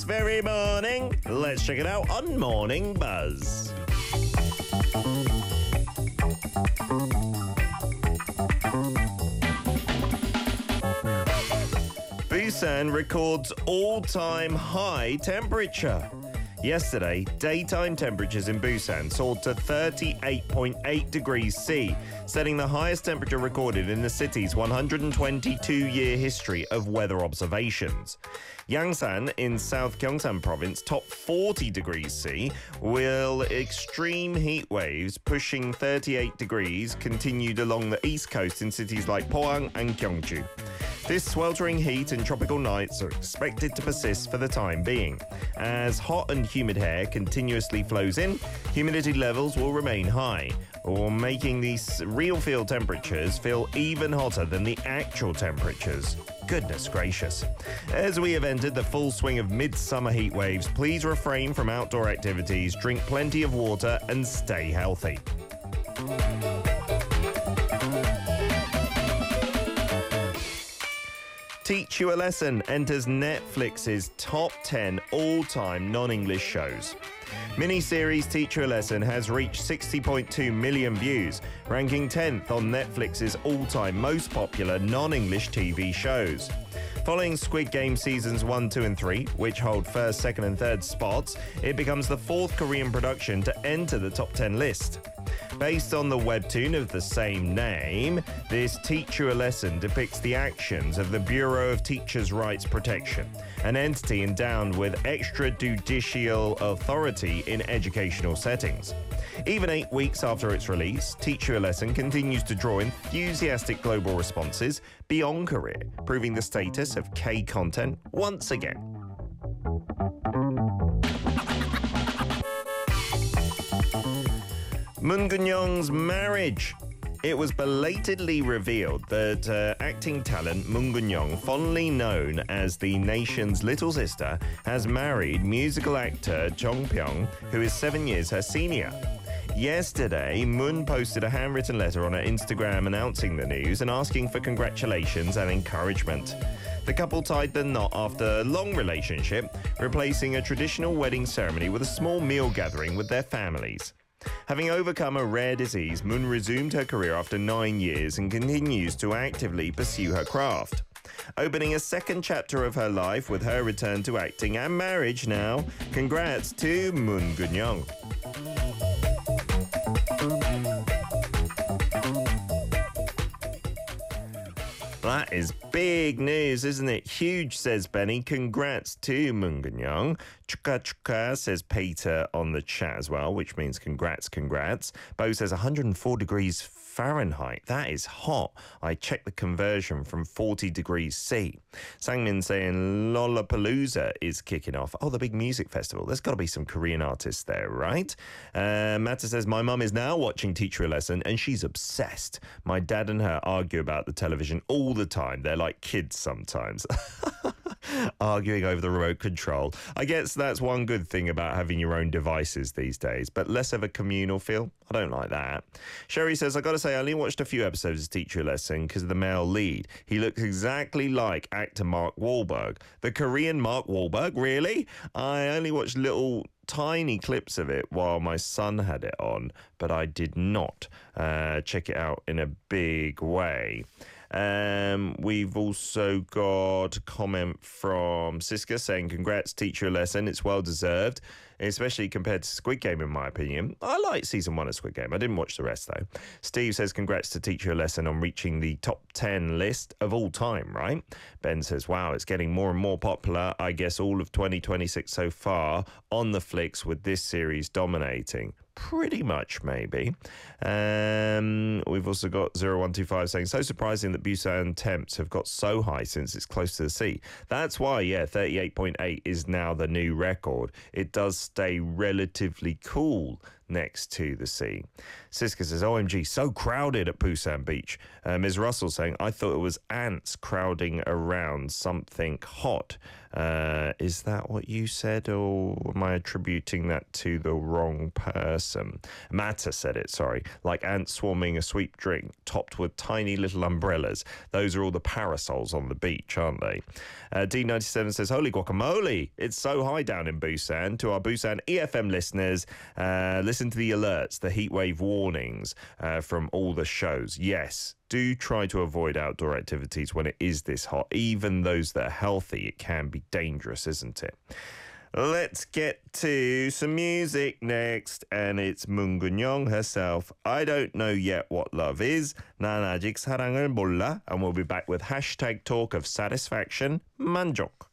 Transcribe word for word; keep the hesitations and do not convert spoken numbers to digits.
Very morning. Let's check it out on Morning Buzz. Busan records all-time high temperature. Yesterday, daytime temperatures in Busan soared to thirty-eight point eight degrees C, setting the highest temperature recorded in the city's one hundred twenty-two year history of weather observations. Yangsan in South Gyeongsang province topped forty degrees C, while extreme heat waves pushing thirty-eight degrees continued along the east coast in cities like Pohang and Gyeongju. This sweltering heat and tropical nights are expected to persist for the time being. As hot and humid air continuously flows in, humidity levels will remain high, or making these real field temperatures feel even hotter than the actual temperatures. Goodness gracious. As we have entered the full swing of midsummer heat waves, please refrain from outdoor activities, drink plenty of water, and stay healthy. Teach You a Lesson enters Netflix's top ten all-time non-English shows. Miniseries Teach You a Lesson has reached sixty point two million views, ranking tenth on Netflix's all-time most popular non-English T V shows. Following Squid Game Seasons one, two and three, which hold first, second and third spots, it becomes the fourth Korean production to enter the top ten list. Based on the webtoon of the same name, this Teach You a Lesson depicts the actions of the Bureau of Teachers' Rights Protection, an entity endowed with extrajudicial authority in educational settings. Even eight weeks after its release, Teach You a Lesson continues to draw enthusiastic global responses beyond Korea, proving the status of K content once again. Moon Geun-young's marriage. It was belatedly revealed that uh, acting talent Moon Geun-young, fondly known as the nation's little sister, has married musical actor Jung Pyong, who is seven years her senior. Yesterday, Moon posted a handwritten letter on her Instagram announcing the news and asking for congratulations and encouragement. The couple tied the knot after a long relationship, replacing a traditional wedding ceremony with a small meal gathering with their families. Having overcome a rare disease, Moon resumed her career after nine years and continues to actively pursue her craft. Opening a second chapter of her life with her return to acting and marriage now. Congrats to Moon Geun-young. That is big news, isn't it? Huge, says Benny. Congrats to Moon Geun-young. Chuka chuka, says Peter on the chat as well, which means congrats, congrats. Bo says one hundred four degrees Fahrenheit. That is hot. I checked the conversion from forty degrees C. Sangmin saying Lollapalooza is kicking off. Oh, the big music festival. There's got to be some Korean artists there, right? Uh, Matta says, my mum is now watching Teach You a Lesson and she's obsessed. My dad and her argue about the television all the time. They're like kids sometimes. Arguing over the remote control. I guess that's one good thing about having your own devices these days, but less of a communal feel. I don't like that. Sherry says, I gotta say, I only watched a few episodes of Teach You a Lesson because of the male lead. He looks exactly like actor Mark Wahlberg. The Korean Mark Wahlberg? Really? I only watched little tiny clips of it while my son had it on, but I did not uh, check it out in a big way. Um, we've also got a comment from Siska saying, congrats, Teach You a Lesson. It's well deserved, especially compared to Squid Game, in my opinion. I like season one of Squid Game. I didn't watch the rest, though. Steve says, congrats to Teach You a Lesson on reaching the top ten list of all time, right? Ben says, wow, it's getting more and more popular. I guess all of twenty twenty-six so far on the flicks with this series dominating. Pretty much, maybe. Um, we've also got zero one two five saying, so surprising that Busan temps have got so high since it's close to the sea. That's why, yeah, thirty-eight point eight is now the new record. It does stay relatively cool next to the sea. Siska says, O M G, so crowded at Busan Beach. Uh, Miz Russell saying, I thought it was ants crowding around something hot. Uh, is that what you said, or am I attributing that to the wrong person? Mata said it, sorry. Like ants swarming a sweet drink topped with tiny little umbrellas. Those are all the parasols on the beach, aren't they? Uh, D ninety-seven says, holy guacamole, it's so high down in Busan. To our Busan E F M listeners, uh, listen to the alerts, the heatwave warnings uh, from all the shows. Yes, do try to avoid outdoor activities when it is this hot. Even those that are healthy, it can be dangerous, isn't it? Let's get to some music next, and it's Mungunyoung herself. I don't know yet what love is. 난 아직 사랑을 몰라. And we'll be back with hashtag talk of satisfaction, 만족.